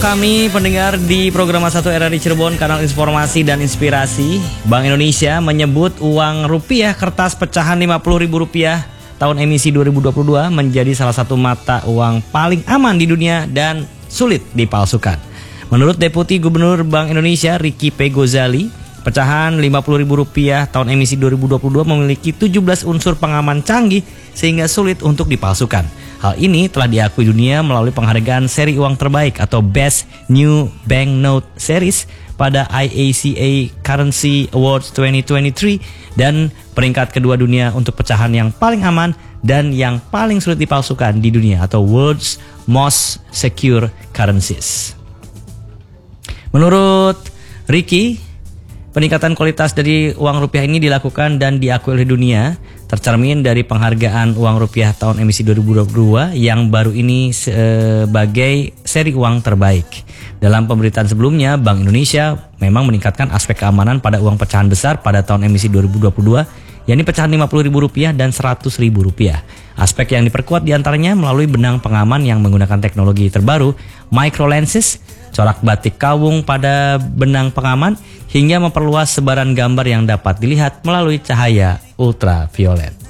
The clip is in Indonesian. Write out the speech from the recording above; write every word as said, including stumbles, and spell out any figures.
Kami pendengar di program satu R R I Cirebon, kanal informasi dan inspirasi. Bank Indonesia menyebut uang rupiah kertas pecahan lima puluh ribu rupiah tahun emisi dua ribu dua puluh dua menjadi salah satu mata uang paling aman di dunia dan sulit dipalsukan. Menurut Deputi Gubernur Bank Indonesia Ricky P. Gozali, pecahan lima puluh ribu rupiah tahun emisi dua ribu dua puluh dua memiliki tujuh belas unsur pengaman canggih sehingga sulit untuk dipalsukan. Hal ini telah diakui dunia melalui penghargaan seri uang terbaik atau Best New Banknote Series pada I A C A Currency Awards dua ribu dua puluh tiga dan peringkat kedua dunia untuk pecahan yang paling aman dan yang paling sulit dipalsukan di dunia atau World's Most Secure Currencies. Menurut Ricky, peningkatan kualitas dari uang rupiah ini dilakukan dan diakui oleh dunia, tercermin dari penghargaan uang rupiah tahun emisi dua ribu dua puluh dua yang baru ini sebagai seri uang terbaik. Dalam pemberitaan sebelumnya, Bank Indonesia memang meningkatkan aspek keamanan pada uang pecahan besar pada tahun emisi dua ribu dua puluh dua, yakni pecahan lima puluh ribu rupiah dan seratus ribu rupiah. Aspek yang diperkuat diantaranya melalui benang pengaman yang menggunakan teknologi terbaru, microlenses, corak batik kawung pada benang pengaman, hingga memperluas sebaran gambar yang dapat dilihat melalui cahaya ultraviolet.